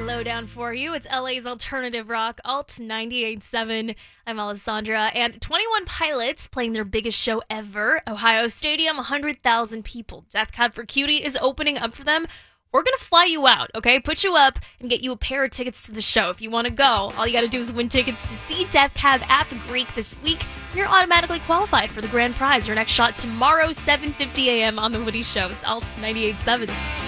lowdown for you. It's LA's alternative rock, Alt 98.7. I'm Alessandra, and 21 Pilots playing their biggest show ever. Ohio Stadium, 100,000 people. Death Cab for Cutie is opening up for them. We're gonna fly you out, okay? Put you up and get you a pair of tickets to the show. If you want to go, all you gotta do is win tickets to see Death Cab at the Greek this week. You're automatically qualified for the grand prize. Your next shot tomorrow, 7:50 a.m. on The Woody Show. It's Alt 98.7.